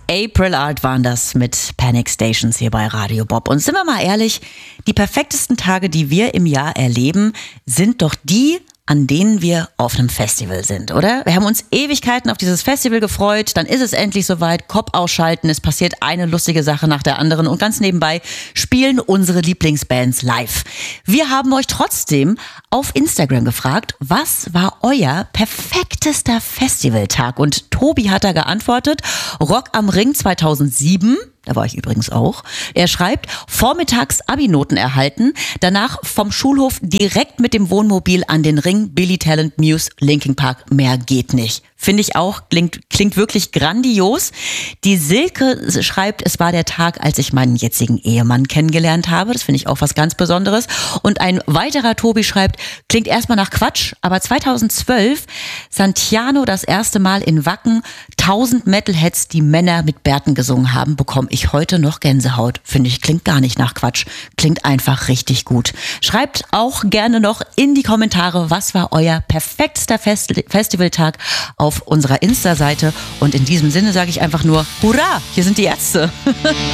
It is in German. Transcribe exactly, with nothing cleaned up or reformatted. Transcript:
April Art waren das mit Panic Stations hier bei Radio Bob. Und sind wir mal ehrlich, die perfektesten Tage, die wir im Jahr erleben, sind doch die, an denen wir auf einem Festival sind, oder? Wir haben uns Ewigkeiten auf dieses Festival gefreut, dann ist es endlich soweit, Kopf ausschalten, es passiert eine lustige Sache nach der anderen und ganz nebenbei spielen unsere Lieblingsbands live. Wir haben euch trotzdem auf Instagram gefragt, was war euer perfektester Festivaltag? Und Tobi hat da geantwortet, Rock am Ring zweitausendsieben. Da war ich übrigens auch. Er schreibt, vormittags Abi-Noten erhalten, danach vom Schulhof direkt mit dem Wohnmobil an den Ring, Billy Talent, Muse, Linkin Park, mehr geht nicht. Finde ich auch, klingt, klingt wirklich grandios. Die Silke schreibt, es war der Tag, als ich meinen jetzigen Ehemann kennengelernt habe. Das finde ich auch was ganz Besonderes. Und ein weiterer Tobi schreibt, klingt erstmal nach Quatsch, aber zweitausendzwölf, Santiano das erste Mal in Wacken, tausend Metalheads, die Männer mit Bärten gesungen haben, bekomme ich heute noch Gänsehaut. Finde ich, klingt gar nicht nach Quatsch. Klingt einfach richtig gut. Schreibt auch gerne noch in die Kommentare, was war euer perfektester Fest- Festivaltag auf unserer Insta-Seite. Und in diesem Sinne sage ich einfach nur, hurra, hier sind die Ärzte.